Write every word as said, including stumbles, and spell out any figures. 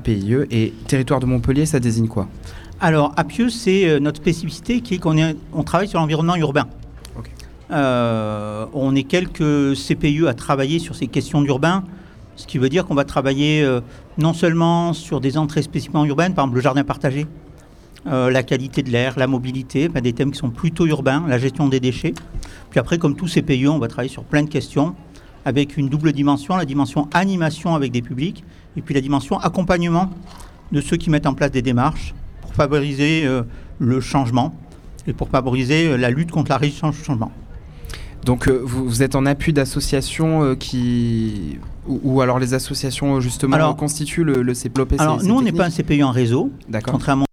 P I E. Et territoire de Montpellier, ça désigne quoi ? Alors, Appieux, c'est euh, notre spécificité qui est qu'on est, on travaille sur l'environnement urbain. Okay. Euh, on est quelques C P I E à travailler sur ces questions d'urbain, ce qui veut dire qu'on va travailler euh, non seulement sur des entrées spécifiquement urbaines, par exemple le jardin partagé, euh, la qualité de l'air, la mobilité, ben, des thèmes qui sont plutôt urbains, la gestion des déchets. Puis après, comme tout C P I E, on va travailler sur plein de questions avec une double dimension, la dimension animation avec des publics et puis la dimension accompagnement de ceux qui mettent en place des démarches pour favoriser euh, le changement et pour favoriser euh, la lutte contre la résistance au changement. Donc euh, vous, vous êtes en appui d'associations euh, qui... Ou, ou alors les associations justement alors, constituent le, le C P I E. Alors nous, on n'est pas un C P I E en réseau, D'accord. Contrairement